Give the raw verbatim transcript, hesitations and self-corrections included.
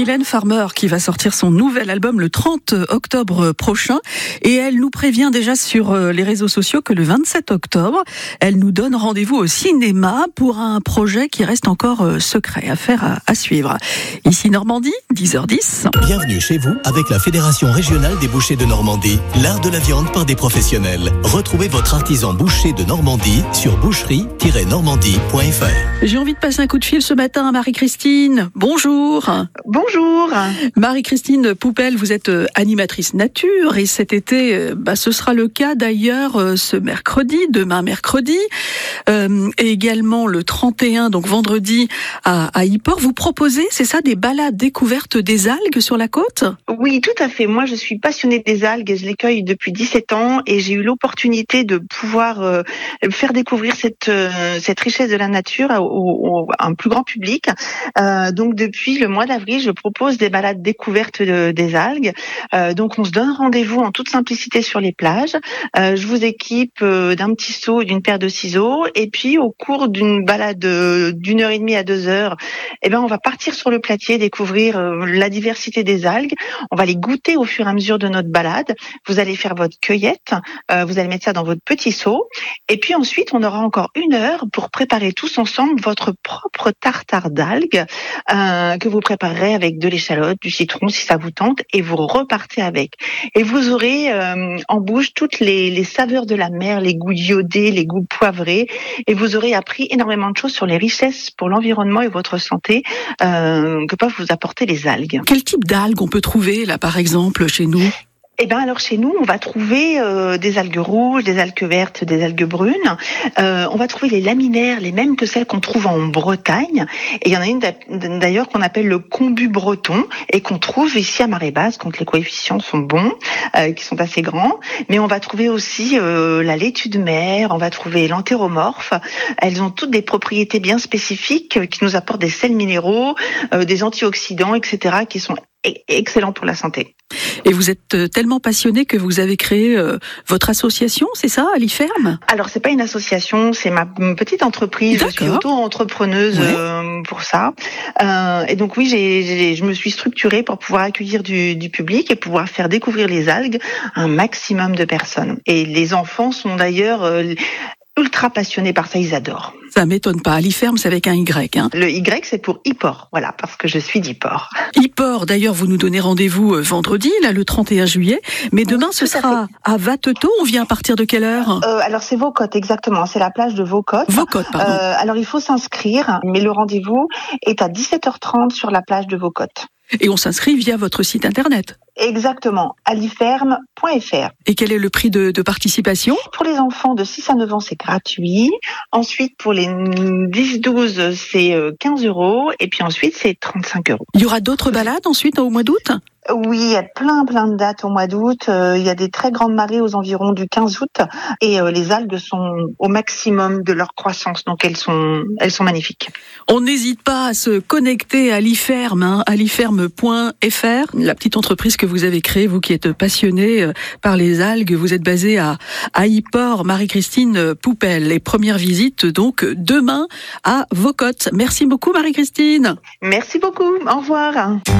Mylène Farmer qui va sortir son nouvel album le trente octobre prochain et elle nous prévient déjà sur les réseaux sociaux que le vingt-sept octobre, elle nous donne rendez-vous au cinéma pour un projet qui reste encore secret, affaire à, à suivre. Ici Normandie, dix heures dix. Bienvenue chez vous avec la Fédération régionale des bouchers de Normandie, l'art de la viande par des professionnels. Retrouvez votre artisan boucher de Normandie sur boucherie tiret normandie point f r. J'ai envie de passer un coup de fil ce matin à Marie-Christine. Bonjour. Bonjour. Marie-Christine Poupel, vous êtes animatrice nature et cet été, bah, ce sera le cas d'ailleurs ce mercredi, demain mercredi, euh, et également le trente et un, donc vendredi à, à Yport. Vous proposez, c'est ça, des balades découvertes des algues sur la côte ? Oui, tout à fait. Moi, je suis passionnée des algues et je les cueille depuis dix-sept ans et j'ai eu l'opportunité de pouvoir euh, faire découvrir cette, euh, cette richesse de la nature au, au, à un plus grand public. Euh, donc, depuis le mois d'avril, je propose des balades découvertes de, des algues. Euh, donc, on se donne rendez-vous en toute simplicité sur les plages. Euh, je vous équipe euh, d'un petit seau et d'une paire de ciseaux. Et puis, au cours d'une balade euh, d'une heure et demie à deux heures, eh ben, on va partir sur le platier, découvrir euh, la diversité des algues. On va les goûter au fur et à mesure de notre balade. Vous allez faire votre cueillette. Euh, vous allez mettre ça dans votre petit seau. Et puis ensuite, on aura encore une heure pour préparer tous ensemble votre propre tartare d'algues euh, que vous préparerez avec de l'échalote, du citron si ça vous tente, et vous repartez avec. Et vous aurez euh, en bouche toutes les, les saveurs de la mer, les goûts iodés, les goûts poivrés, et vous aurez appris énormément de choses sur les richesses pour l'environnement et votre santé euh, que peuvent vous apporter les algues. Quel type d'algues on peut trouver là par exemple chez nous ? Eh ben alors chez nous, on va trouver euh, des algues rouges, des algues vertes, des algues brunes. Euh, on va trouver les laminaires, les mêmes que celles qu'on trouve en Bretagne. Et il y en a une d'ailleurs qu'on appelle le combu breton et qu'on trouve ici à marée basse quand les coefficients sont bons, euh, qui sont assez grands. Mais on va trouver aussi euh, la laitue de mer, on va trouver l'entéromorphe. Elles ont toutes des propriétés bien spécifiques qui nous apportent des sels minéraux, euh, des antioxydants, et cetera, qui sont excellents pour la santé. Et vous êtes tellement passionné que vous avez créé euh, votre association, c'est ça, Aliferme ? Alors, c'est pas une association, c'est ma petite entreprise. D'accord. Je suis auto-entrepreneuse ouais. euh, pour ça. Euh, et donc, oui, j'ai, j'ai, je me suis structurée pour pouvoir accueillir du, du public et pouvoir faire découvrir les algues à un maximum de personnes. Et les enfants sont d'ailleurs euh, ultra passionnés par ça, ils adorent. Ça m'étonne pas. Aliferme, c'est avec un Y. Hein. Le Y, c'est pour Yport, voilà, parce que je suis d'Yport. Yport, d'ailleurs, vous nous donnez rendez-vous vendredi, là, le trente et un juillet. Mais demain, ce sera à, à Vatetot. On vient à partir de quelle heure ? euh, Alors, c'est Vaucotte, exactement. C'est la plage de Vaucotte. Vaucotte, pardon. Euh, alors, il faut s'inscrire, mais le rendez-vous est à dix-sept heures trente sur la plage de Vaucotte. Et on s'inscrit via votre site internet. Exactement, aliferme point f r. Et quel est le prix de, de participation ? Pour les enfants de six à neuf ans, c'est gratuit. Ensuite, pour les dix douze, c'est quinze euros. Et puis ensuite, c'est trente-cinq euros. Il y aura d'autres balades ensuite au mois d'août ? Oui, il y a plein plein de dates au mois d'août. Euh, il y a des très grandes marées aux environs du quinze août et euh, les algues sont au maximum de leur croissance, donc elles sont elles sont magnifiques. On n'hésite pas à se connecter à Aliferme, hein, aliferme point f r, la petite entreprise que vous avez créée, vous qui êtes passionnée par les algues. Vous êtes basée à à Yport, Marie-Christine Poupel. Les premières visites donc demain à Vaucotte. Merci beaucoup Marie-Christine. Merci beaucoup. Au revoir.